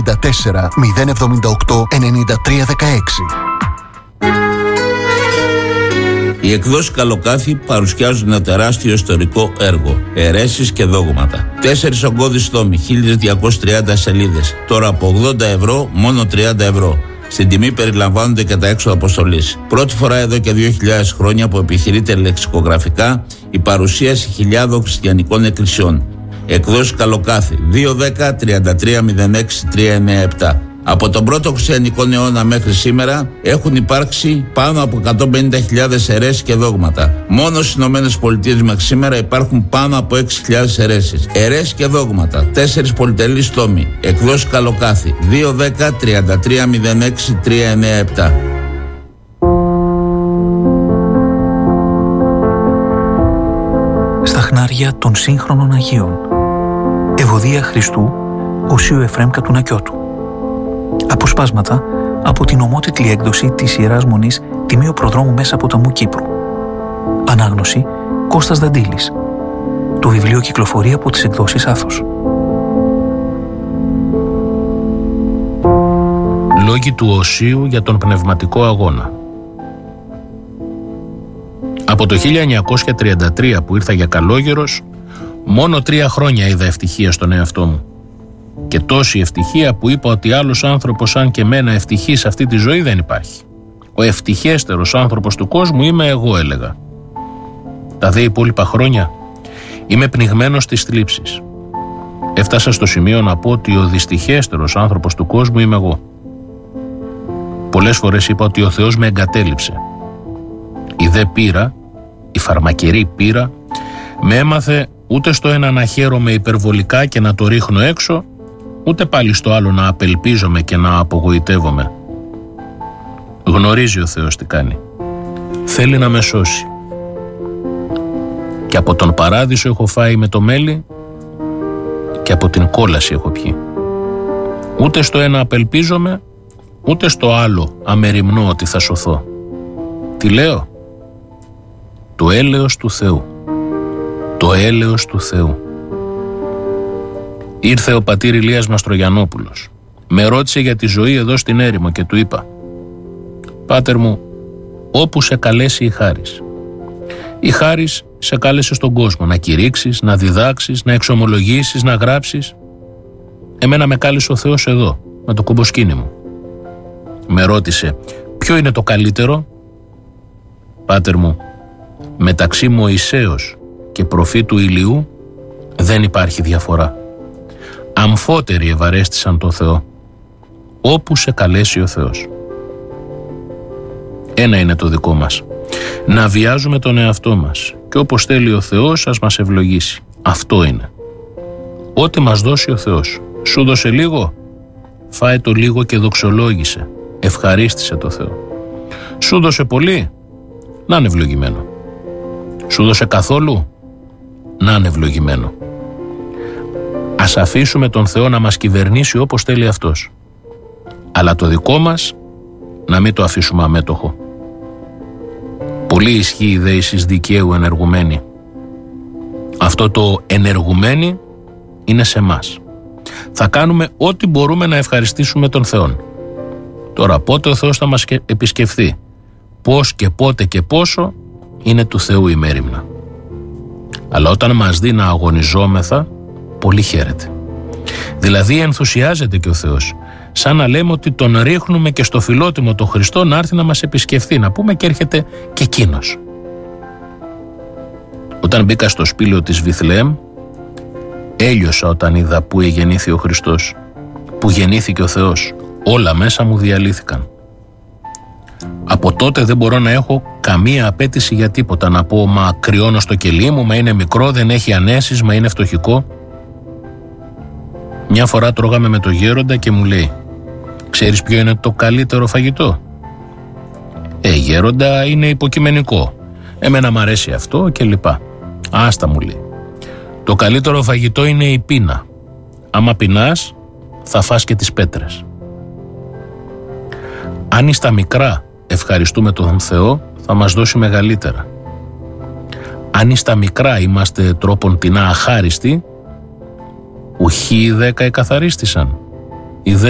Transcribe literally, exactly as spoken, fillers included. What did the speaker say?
εννιά τέσσερα μηδέν εβδομήντα οκτώ ενενήντα τρία δεκαέξι. Οι εκδόσεις Καλοκάθι παρουσιάζουν ένα τεράστιο ιστορικό έργο, αιρέσεις και δόγματα. Τέσσερις ογκώδεις τόμοι, χίλιες διακόσιες τριάντα σελίδες, τώρα από ογδόντα ευρώ μόνο τριάντα ευρώ. Στην τιμή περιλαμβάνονται και τα έξοδα αποστολής. Πρώτη φορά εδώ και δύο χιλιάδες χρόνια που επιχειρείται λεξικογραφικά η παρουσίαση χιλιάδων χριστιανικών εκκλησιών. Εκδόσεις Καλοκάθι δύο δέκα τριάντα τρία μηδέν έξι τρία εννιά επτά. Από τον πρώτο χριστιανικό αιώνα μέχρι σήμερα έχουν υπάρξει πάνω από εκατόν πενήντα χιλιάδες αιρέσεις και δόγματα. Μόνο στις Ηνωμένες Πολιτείες μέχρι σήμερα υπάρχουν πάνω από έξι χιλιάδες αιρέσεις. Αιρέσεις και δόγματα, τέσσερις πολυτελείς τόμοι. Εκδόσεις Καλοκάθι δύο δέκα τριάντα τρία μηδέν έξι τρία εννιά επτά. Στα χνάρια των σύγχρονων Αγίων. Ευωδία Χριστού, Οσίου Εφραίμ Κατουνακιώτου. Αποσπάσματα από την ομότιτλη έκδοση της Ιεράς Μονής Τιμίου Προδρόμου Μέσα Ποταμού Κύπρου. Ανάγνωση Κώστας Δαντήλης. Το βιβλίο κυκλοφορεί από τις εκδόσεις Άθος. Λόγοι του Οσίου για τον πνευματικό αγώνα. Από το χίλια εννιακόσια τριάντα τρία που ήρθα για καλόγερος, μόνο τρία χρόνια είδα ευτυχία στον εαυτό μου. Και τόση ευτυχία που είπα ότι άλλος άνθρωπος σαν και εμένα ευτυχής σε αυτή τη ζωή δεν υπάρχει. Ο ευτυχέστερος άνθρωπος του κόσμου είμαι εγώ, έλεγα. Τα δε υπόλοιπα χρόνια είμαι πνιγμένος στις θλίψεις. Έφτασα στο σημείο να πω ότι ο δυστυχέστερος άνθρωπος του κόσμου είμαι εγώ. Πολλές φορές είπα ότι ο Θεός με εγκατέλειψε. Η δε πείρα, η φαρμακερή πείρα, με έμαθε ούτε στο ένα να χαίρομαι υπερβολικά και να το ρίχνω έξω, ούτε πάλι στο άλλο να απελπίζομαι και να απογοητεύομαι. Γνωρίζει ο Θεός τι κάνει. Θέλει να με σώσει. Και από τον παράδεισο έχω φάει με το μέλι και από την κόλαση έχω πιει. Ούτε στο ένα απελπίζομαι, ούτε στο άλλο αμεριμνώ ότι θα σωθώ. Τι λέω? Το έλεος του Θεού. Το έλεος του Θεού. Ήρθε ο πατήρ Ηλίας Μαστρογιαννόπουλος. Με ρώτησε για τη ζωή εδώ στην έρημο και του είπα: «Πάτερ μου, όπου σε καλέσει η χάρις. Η χάρις σε κάλεσε στον κόσμο να κηρύξεις, να διδάξεις, να εξομολογήσεις, να γράψεις. Εμένα με κάλεσε ο Θεός εδώ, με το κομποσκήνι μου. Με ρώτησε ποιο είναι το καλύτερο. Πάτερ μου, μεταξύ Μωυσέως και προφήτου Ηλιού δεν υπάρχει διαφορά. Αμφότεροι ευαρέστησαν το Θεό. Όπου σε καλέσει ο Θεός». Ένα είναι το δικό μας. Να βιάζουμε τον εαυτό μας και όπως θέλει ο Θεός ας μας ευλογήσει. Αυτό είναι. Ό,τι μας δώσει ο Θεός. Σου δώσε λίγο, φάε το λίγο και δοξολόγησε. Ευχαρίστησε το Θεό. Σου δώσε πολύ, να είναι ευλογημένο. Σου δώσε καθόλου, να είναι ευλογημένο. Ας αφήσουμε τον Θεό να μας κυβερνήσει όπως θέλει Αυτός. Αλλά το δικό μας να μην το αφήσουμε αμέτωχο. Πολύ ισχύει η δέησης δικαίου ενεργουμένη. Αυτό το ενεργουμένη είναι σε μας. Θα κάνουμε ό,τι μπορούμε να ευχαριστήσουμε τον Θεό. Τώρα πότε ο Θεός θα μας επισκεφθεί, πώς και πότε και πόσο, είναι του Θεού η μέριμνα. Αλλά όταν μας δει να αγωνιζόμεθα, πολύ χαίρεται. Δηλαδή ενθουσιάζεται και ο Θεός, σαν να λέμε ότι τον ρίχνουμε και στο φιλότιμο τον Χριστό να έρθει να μας επισκεφθεί, να πούμε, και έρχεται και εκείνος. Όταν μπήκα στο σπήλαιο της Βιθλεέμ, έλειωσα όταν είδα που εγεννήθη ο Χριστός, που γεννήθηκε ο Θεός. Όλα μέσα μου διαλύθηκαν. Από τότε δεν μπορώ να έχω καμία απέτηση για τίποτα, να πω μα κρυώνω στο κελί μου, μα είναι μικρό, δεν έχει ανέσεις, μα είναι φτωχικό. Μια φορά τρώγαμε με το γέροντα και μου λέει: «Ξέρεις ποιο είναι το καλύτερο φαγητό?» «Ε, γέροντα, είναι υποκειμενικό. Εμένα μ' αρέσει αυτό και λοιπά». «Άστα», μου λέει. «Το καλύτερο φαγητό είναι η πείνα. Άμα πεινάς, θα φας και τις πέτρες». Αν εις τα μικρά ευχαριστούμε τον Θεό, θα μας δώσει μεγαλύτερα. Αν εις τα μικρά είμαστε τρόπον τεινά αχάριστοι, ουχή οι δέκα εκαθαρίστησαν. Οι